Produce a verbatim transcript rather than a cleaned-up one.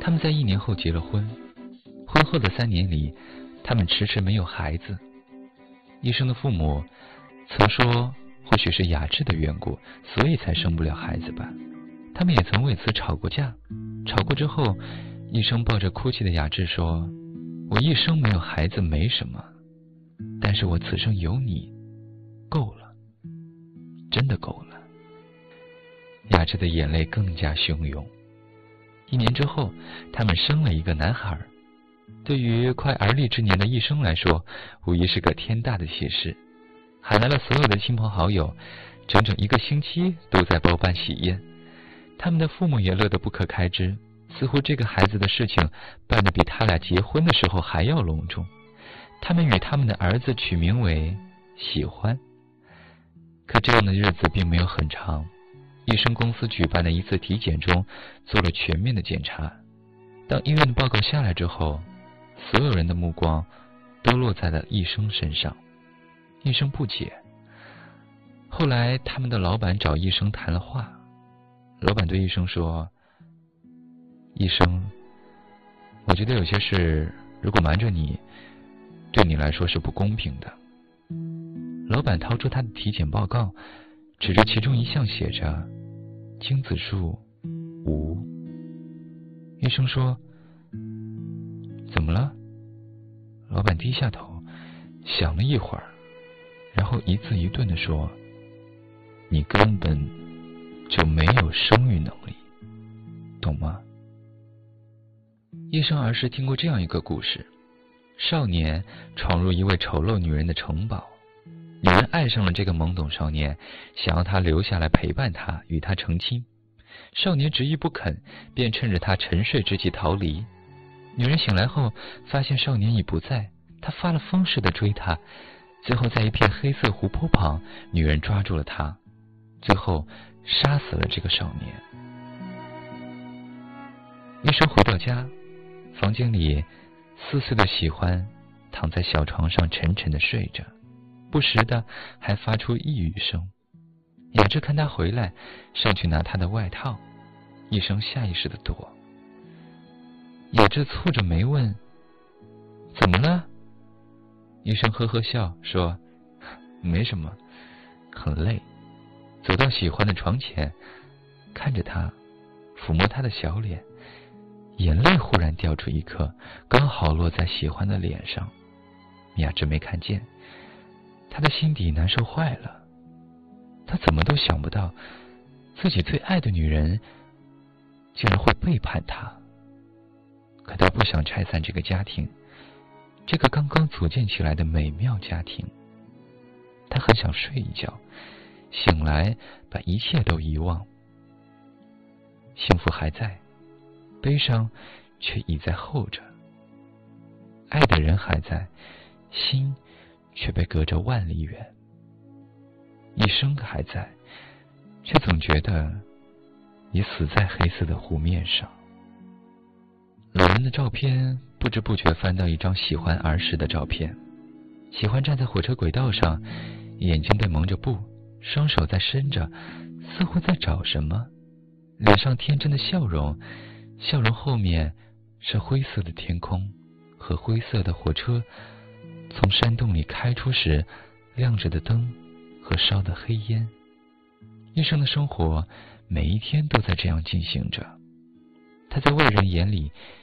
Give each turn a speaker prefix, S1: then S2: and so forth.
S1: 他们在一年后结了婚，婚后的三年里，他们迟迟没有孩子。医生的父母曾说，或许是雅致的缘故，所以才生不了孩子吧。他们也曾为此吵过架，吵过之后，医生抱着哭泣的雅致说，我一生没有孩子没什么，但是我此生有你够了，真的够了。雅致的眼泪更加汹涌。一年之后，他们生了一个男孩。对于快而立之年的医生来说，无疑是个天大的喜事，喊来了所有的亲朋好友，整整一个星期都在包办喜宴。他们的父母也乐得不可开支，似乎这个孩子的事情办得比他俩结婚的时候还要隆重。他们与他们的儿子取名为喜欢。可这样的日子并没有很长，医生公司举办的一次体检中做了全面的检查。当医院的报告下来之后，所有人的目光都落在了医生身上。医生不解。后来他们的老板找医生谈了话，老板对医生说，医生，我觉得有些事如果瞒着你，对你来说是不公平的。老板掏出他的体检报告，指着其中一项写着精子数无。医生说，怎么了？老板低下头想了一会儿，然后一字一顿地说，你根本就没有生育能力，懂吗？医生儿时听过这样一个故事，少年闯入一位丑陋女人的城堡，女人爱上了这个懵懂少年，想要他留下来陪伴他，与他成亲。少年执意不肯，便趁着他沉睡之际逃离。女人醒来后发现少年已不在，她发了疯似的追他，最后在一片黑色湖泊旁，女人抓住了他，最后杀死了这个少年。医生回到家，房间里四岁的喜欢躺在小床上沉沉的睡着，不时的还发出呓语声。雅致看他回来，上去拿他的外套，医生下意识的躲。雅致蹙着眉问，怎么了？医生呵呵笑说，没什么，很累。走到喜欢的床前，看着他，抚摸他的小脸，眼泪忽然掉出一颗，刚好落在喜欢的脸上。雅致没看见，他的心底难受坏了。他怎么都想不到，自己最爱的女人竟然会背叛他。可他不想拆散这个家庭，这个刚刚组建起来的美妙家庭。他很想睡一觉，醒来把一切都遗忘。幸福还在，悲伤却已在后着。爱的人还在，心却被隔着万里远。一生还在，却总觉得已死在黑色的湖面上。老人的照片不知不觉翻到一张喜欢儿时的照片。喜欢站在火车轨道上，眼睛被蒙着布，双手在伸着，似乎在找什么，脸上天真的笑容，笑容后面是灰色的天空和灰色的火车从山洞里开出时亮着的灯和烧的黑烟。医生的生活每一天都在这样进行着。他在外人眼里